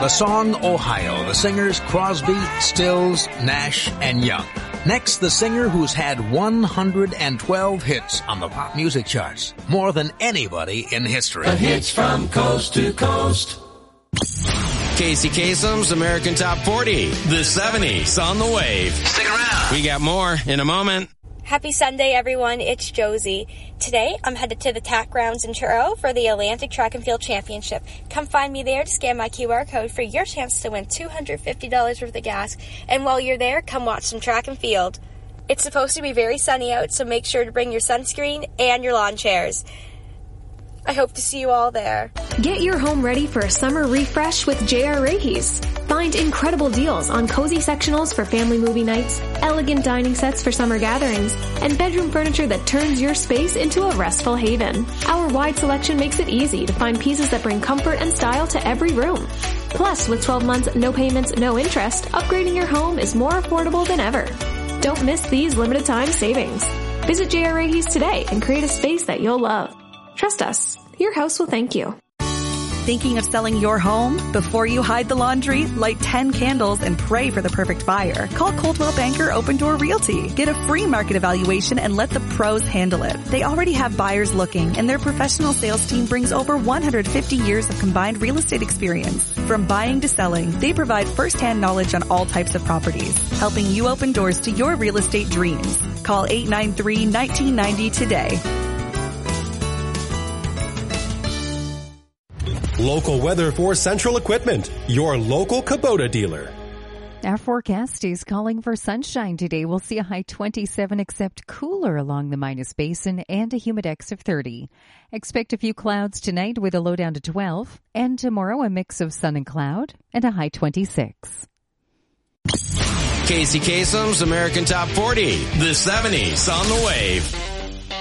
The song Ohio, the singers Crosby, Stills, Nash, and Young. Next, the singer who's had 112 hits on the pop music charts. More than anybody in history. The hits from coast to coast. Casey Kasem's American Top 40. The 70s on the wave. Stick around. We got more in a moment. Happy Sunday, everyone. It's Josie. Today, I'm headed to the TAC grounds in Truro for the Atlantic Track and Field Championship. Come find me there to scan my QR code for your chance to win $250 worth of gas. And while you're there, come watch some track and field. It's supposed to be very sunny out, so make sure to bring your sunscreen and your lawn chairs. I hope to see you all there. Get your home ready for a summer refresh with J.R. Rahe's. Find incredible deals on cozy sectionals for family movie nights, elegant dining sets for summer gatherings, and bedroom furniture that turns your space into a restful haven. Our wide selection makes it easy to find pieces that bring comfort and style to every room. Plus, with 12 months, no payments, no interest, upgrading your home is more affordable than ever. Don't miss these limited time savings. Visit J.R. Rahe's today and create a space that you'll love. Trust us, your house will thank you. Thinking of selling your home? Before you hide the laundry, light 10 candles and pray for the perfect buyer. Call Coldwell Banker Open Door Realty. Get a free market evaluation and let the pros handle it. They already have buyers looking, and their professional sales team brings over 150 years of combined real estate experience. From buying to selling, they provide first-hand knowledge on all types of properties, helping you open doors to your real estate dreams. Call 893-1990 today. Local weather for Central Equipment, your local Kubota dealer. Our forecast is calling for sunshine today. We'll see a high 27 except cooler along the Minas Basin and a humidex of 30. Expect a few clouds tonight with a low down to 12. And tomorrow a mix of sun and cloud and a high 26. Casey Kasem's American Top 40. The 70s on the wave.